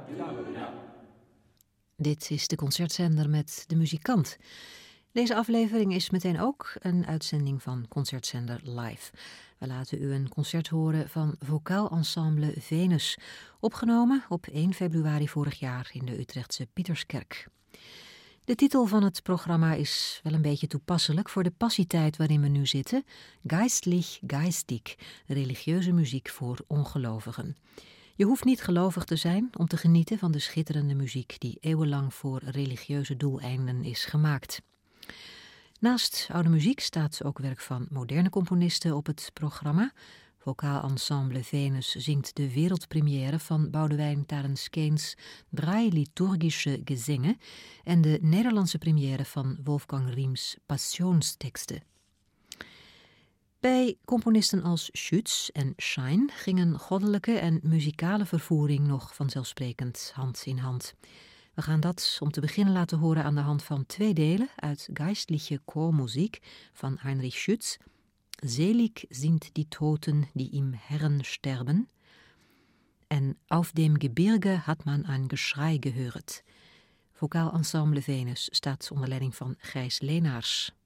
Dit is de concertzender met de muzikant. Deze aflevering is meteen ook een uitzending van Concertzender Live. We laten u een concert horen van Vocaal Ensemble Venus, opgenomen op 1 februari vorig jaar in de Utrechtse Pieterskerk. De titel van het programma is wel een beetje toepasselijk voor de passietijd waarin we nu zitten. Geistlich, geistig, religieuze muziek voor ongelovigen. Je hoeft niet gelovig te zijn om te genieten van de schitterende muziek die eeuwenlang voor religieuze doeleinden is gemaakt. Naast oude muziek staat ook werk van moderne componisten op het programma. Vocaal Ensemble Venus zingt de wereldpremière van Boudewijn Tarens-Keens Drei liturgische Gesänge en de Nederlandse première van Wolfgang Riem's Passionsteksten. Bij componisten als Schütz en Schein gingen goddelijke en muzikale vervoering nog vanzelfsprekend hand in hand. We gaan dat om te beginnen laten horen aan de hand van 2 delen uit Geistliche Chormusik van Heinrich Schütz. Selig sind die Toten, die im Herrn sterben. En Auf dem Gebirge hat man ein Geschrei gehört. Vocaal Ensemble Venus staat onder leiding van Gijs Leenaars.